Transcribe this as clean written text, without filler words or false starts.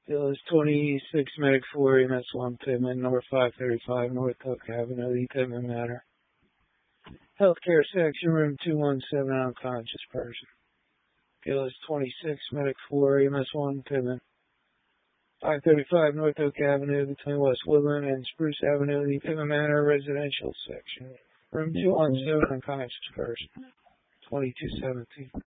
Village 26, Medic 4, EMS 1, Pittman, North 535, North Oak Avenue, the Pittman Manor. Healthcare section, room 217, unconscious person. Village 26, Medic 4, EMS 1, Pittman. 535 North Oak Avenue, between West Woodland and Spruce Avenue, the Pittman Manor residential section. Room 217, unconscious person. 2217.